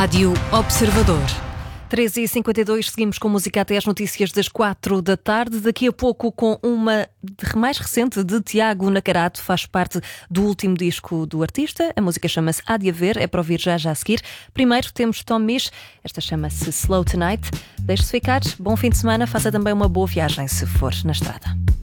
Rádio Observador. 13h52, seguimos com música até às notícias das 4 da tarde. Daqui a pouco com uma mais recente de Tiago Nacarato, faz parte do último disco do artista. A música chama-se Há de Haver, é para ouvir já a seguir. Primeiro temos Tom Misch, esta chama-se Slow Tonight. Deixe-se ficar, bom fim de semana, faça também uma boa viagem se for na estrada.